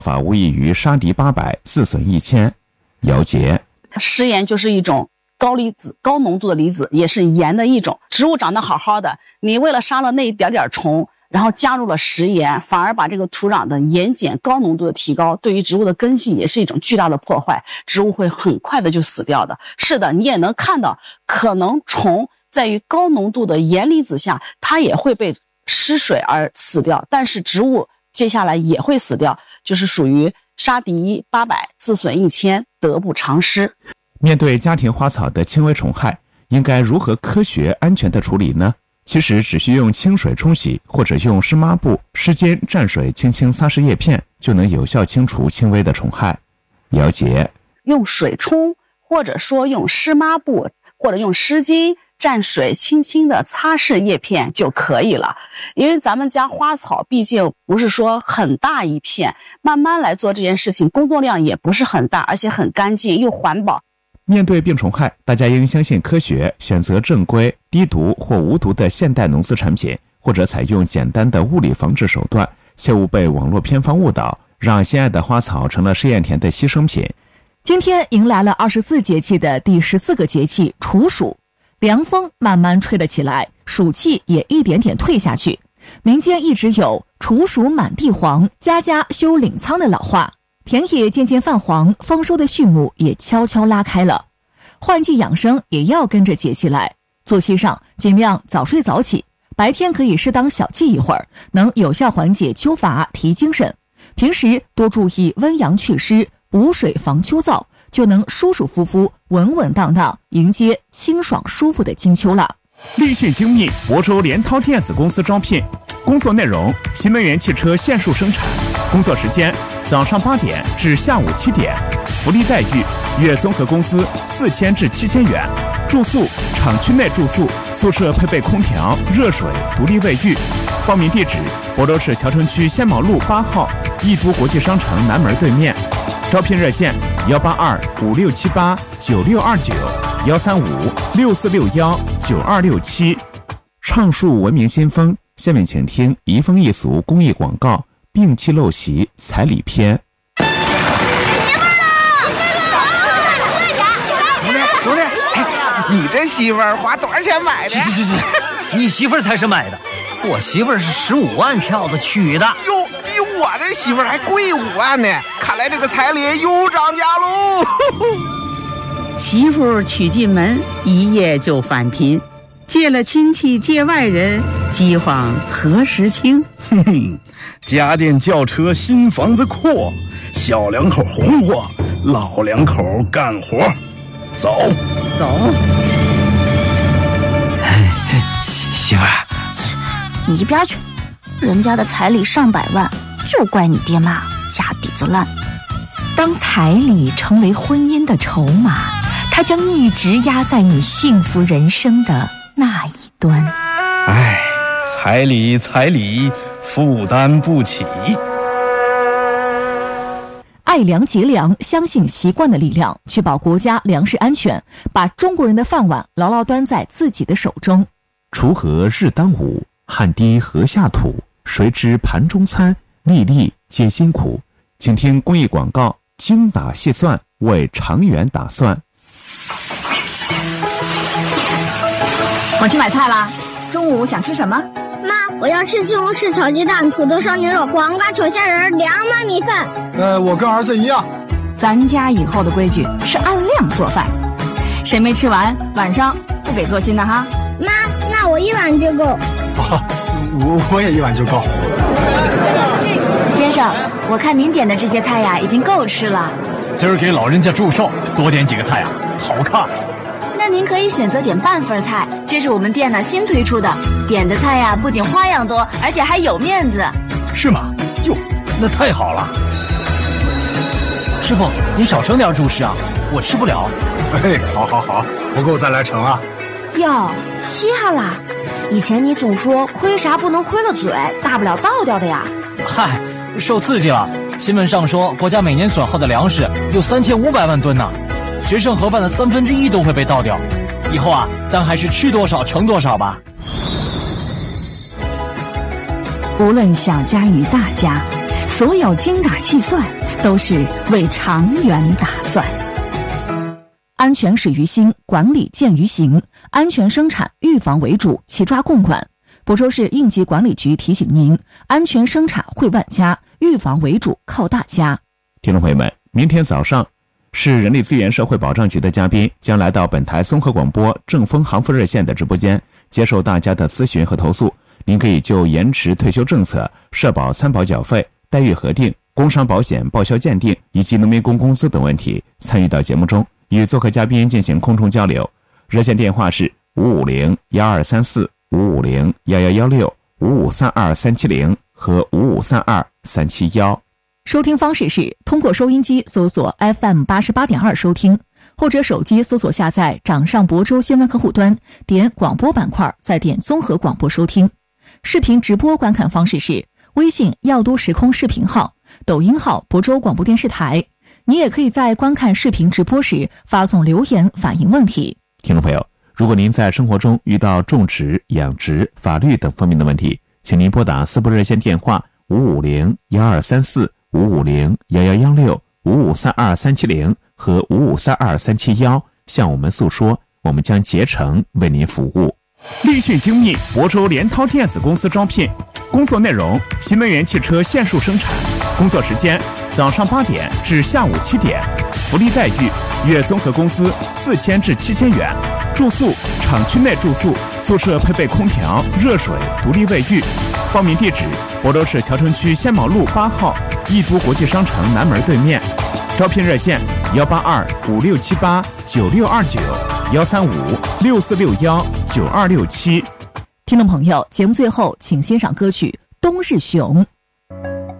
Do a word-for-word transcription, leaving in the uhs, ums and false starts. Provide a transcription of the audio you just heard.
法无异于杀敌八百，自损一千。姚杰， 食盐就是一种高离子、高浓度的离子，也是盐的一种。植物长得好好的，你为了杀了那一点点虫，然后加入了食盐，反而把这个土壤的盐碱高浓度的提高，对于植物的根系也是一种巨大的破坏，植物会很快的就死掉的。是的，你也能看到，可能虫在于高浓度的盐离子下，它也会被失水而死掉，但是植物接下来也会死掉，就是属于杀敌八百，自损一千，得不偿失。 面对家庭花草的轻微虫害，应该如何科学安全的处理呢？其实只需用清水冲洗，或者用湿抹布、湿巾蘸水轻轻擦拭叶片，就能有效清除轻微的虫害。姚杰， 用水冲，或者说用湿抹布，或者用湿巾蘸水轻轻的擦拭叶片就可以了。因为咱们家花草毕竟不是说很大一片，慢慢来做这件事情，工作量也不是很大，而且很干净又环保。 面对病虫害，大家应相信科学，选择正规、低毒或无毒的现代农资产品，或者采用简单的物理防治手段，切勿被网络偏方误导，让心爱的花草成了试验田的牺牲品。 今天迎来了二十四节气的第十四个节气处暑，凉风慢慢吹了起来，暑气也一点点退下去。民间一直有处暑满地黄，家家修领仓的老话，田野渐渐泛黄，丰收的序幕也悄悄拉开了。换季养生也要跟着节气来，作息上尽量早睡早起，白天可以适当小憩一会儿，能有效缓解秋乏提精神。平时多注意温阳祛湿，补水防秋燥，就能舒舒服服稳稳当当迎接清爽舒服的金秋了。 立讯精密亳州联涛电子公司招聘，工作内容：新能源汽车线束生产，工作时间早上八点至下午七点，福利待遇：月综合工资四千至七千元，住宿厂区内住宿，宿舍配备空调、热水、独立卫浴。报名地址：亳州市谯城区仙毛路八号易都国际商城南门对面。招聘热线：幺八二五六七八九六二九，幺三五六四六幺九二六七。畅述文明先锋，下面请听移风易俗公益广告：病气陋习彩礼篇。 兄弟，哎，你这媳妇儿花多少钱买的？ 去去去去，你媳妇儿才是买的，我媳妇儿是十五万票子娶的。 哟，比我的媳妇儿还贵五万呢！看来这个彩礼又涨价喽。 媳妇娶进门，一夜就返贫，借了亲戚借外人，饥荒何时清？ 哼哼，家电轿车新房子阔，小两口红火，老两口干活。走走。 媳媳妇儿， 你一边去！人家的彩礼上百万，就怪你爹妈家底子烂。 当彩礼成为婚姻的筹码，它将一直压在你幸福人生的那一端。 唉，彩礼彩礼，负担不起。 爱粮节粮，相信习惯的力量，确保国家粮食安全，把中国人的饭碗牢牢端在自己的手中。 锄禾日当午，汗滴禾下土，谁知盘中餐，粒粒皆辛苦。请听公益广告：精打细算，为长远打算。 我去买菜啦，中午想吃什么？ 妈，我要吃西红柿炒鸡蛋、土豆烧牛肉、黄瓜炒虾仁、凉焖米饭。 呃，我跟儿子一样。 咱家以后的规矩是按量做饭，谁没吃完，晚上不给做新的哈。 妈，那我一碗就够。 啊，我我也一碗就够。 先生，我看您点的这些菜呀，已经够吃了。 今儿给老人家祝寿，多点几个菜啊，好看。 那您可以选择点半份菜，这是我们店呢新推出的，点的菜呀不仅花样多，而且还有面子。 是吗？哟，那太好了。 师傅，你少盛点主食啊，我吃不了。 哎，好好好，不够再来盛啊。 哟，稀罕啦！以前你总说亏啥不能亏了嘴，大不了倒掉的呀。 嗨，受刺激了。新闻上说，国家每年损耗的粮食有三千五百万吨呢。学剩盒饭的三分之一都会被倒掉，以后啊，咱还是吃多少盛多少吧。 无论小家与大家， 所有精打细算都是为长远打算。 安全始于心，管理见于行，安全生产预防为主，齐抓共管。亳州市应急管理局提醒您，安全生产惠万家，预防为主靠大家。 听众朋友们，明天早上市人力资源社会保障局的嘉宾将来到本台综合广播正风行富热线的直播间，接受大家的咨询和投诉。您可以就延迟退休政策、社保参保缴费、待遇核定、工伤保险报销鉴定以及农民工工资等问题参与到节目中，与做客嘉宾进行空中交流。热线电话是五五零幺二三四、五五零幺幺幺六、五五三二三七零和五五三二三七幺。 收听方式是通过收音机搜索 F M 八十八点二收听，或者手机搜索下载掌上亳州新闻客户端，点广播板块，再点综合广播收听。视频直播观看方式是微信耀都时空视频号、抖音号亳州广播电视台。你也可以在观看视频直播时发送留言反映问题。 听众朋友，如果您在生活中遇到种植、养殖、法律等方面的问题，请您拨打四部热线电话五五零幺二三四、五五零幺幺幺六、五五三二三七零和五五三二三七幺向我们诉说，我们将竭诚为您服务。立讯精密亳州联涛电子公司招聘，工作内容：新能源汽车线束生产，工作时间早上八点至下午七点，福利待遇：月综合工资四千至七千元，住宿厂区内住宿，宿舍配备空调、热水、独立卫浴。报名地址：亳州市谯城区仙毛路八号易都国际商城南门对面。招聘热线：幺八二五六七八九六二九，幺三五六四六幺九二六七。 听众朋友，节目最后请欣赏歌曲《冬日熊》。